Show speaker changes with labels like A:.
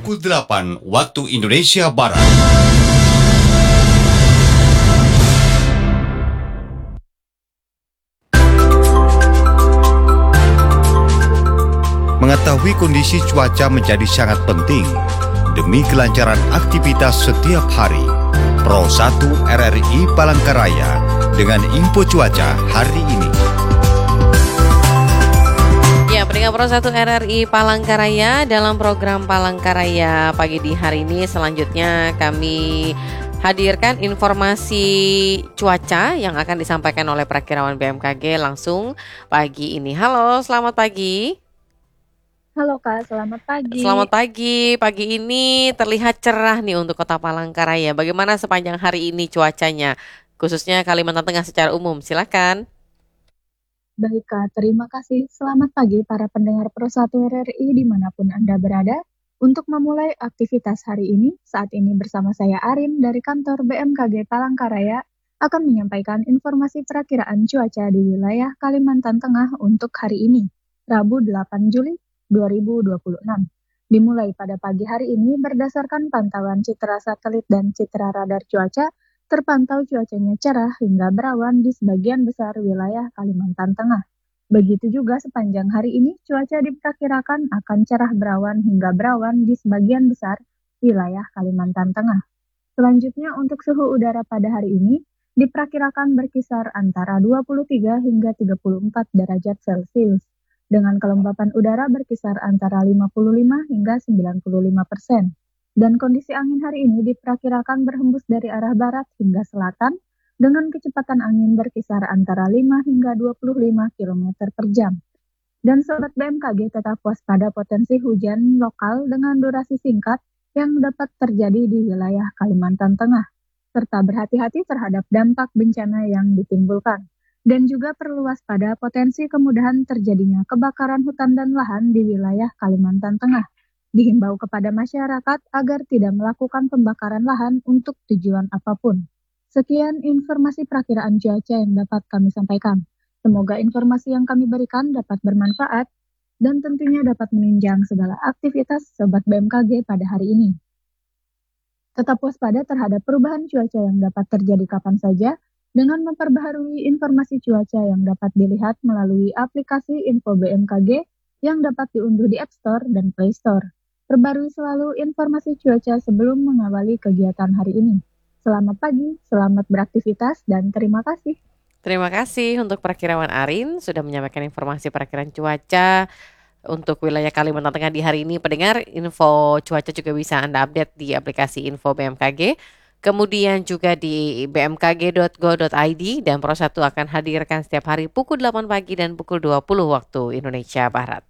A: pukul 8 waktu Indonesia Barat. Mengetahui kondisi cuaca menjadi sangat penting demi kelancaran aktivitas setiap hari. Pro 1 RRI Palangkaraya dengan info cuaca hari ini.
B: Ya, pendengar Pro 1 RRI Palangkaraya, dalam program Palangkaraya pagi di hari ini selanjutnya kami hadirkan informasi cuaca yang akan disampaikan oleh Prakirawan BMKG langsung pagi ini. Halo, selamat pagi.
C: Halo Kak, selamat pagi.
B: Selamat pagi. Pagi ini terlihat cerah nih untuk Kota Palangkaraya. Bagaimana sepanjang hari ini cuacanya, khususnya Kalimantan Tengah secara umum? Silakan.
C: Baik Kak, terima kasih. Selamat pagi para pendengar Pro 1 RRI dimanapun Anda berada. Untuk memulai aktivitas hari ini, saat ini bersama saya Arin dari kantor BMKG Palangkaraya akan menyampaikan informasi perakiraan cuaca di wilayah Kalimantan Tengah untuk hari ini, Rabu 8 Juli 2026. Dimulai pada pagi hari ini berdasarkan pantauan citra satelit dan citra radar cuaca, terpantau cuacanya cerah hingga berawan di sebagian besar wilayah Kalimantan Tengah. Begitu juga sepanjang hari ini cuaca diperkirakan akan cerah berawan hingga berawan di sebagian besar wilayah Kalimantan Tengah. Selanjutnya untuk suhu udara pada hari ini diperkirakan berkisar antara 23 hingga 34 derajat Celcius, dengan kelembapan udara berkisar antara 55 hingga 95%. Dan kondisi angin hari ini diperkirakan berhembus dari arah barat hingga selatan dengan kecepatan angin berkisar antara 5 hingga 25 km per jam. Dan Sobat BMKG tetap waspada potensi hujan lokal dengan durasi singkat yang dapat terjadi di wilayah Kalimantan Tengah, serta berhati-hati terhadap dampak bencana yang ditimbulkan. Dan juga perlu waspada potensi kemudahan terjadinya kebakaran hutan dan lahan di wilayah Kalimantan Tengah. Dihimbau kepada masyarakat agar tidak melakukan pembakaran lahan untuk tujuan apapun. Sekian informasi perakiraan cuaca yang dapat kami sampaikan. Semoga informasi yang kami berikan dapat bermanfaat dan tentunya dapat menunjang segala aktivitas Sobat BMKG pada hari ini. Tetap waspada terhadap perubahan cuaca yang dapat terjadi kapan saja, dengan memperbaharui informasi cuaca yang dapat dilihat melalui aplikasi Info BMKG yang dapat diunduh di App Store dan Play Store. Perbarui selalu informasi cuaca sebelum mengawali kegiatan hari ini. Selamat pagi, selamat beraktivitas, dan terima kasih.
B: Terima kasih untuk Prakirawan Arin sudah menyampaikan informasi perakiraan cuaca untuk wilayah Kalimantan Tengah di hari ini. Pendengar, info cuaca juga bisa Anda update di aplikasi Info BMKG. Kemudian juga di bmkg.go.id, dan Pro 1 akan hadirkan setiap hari pukul 8 pagi dan pukul 20 waktu Indonesia Barat.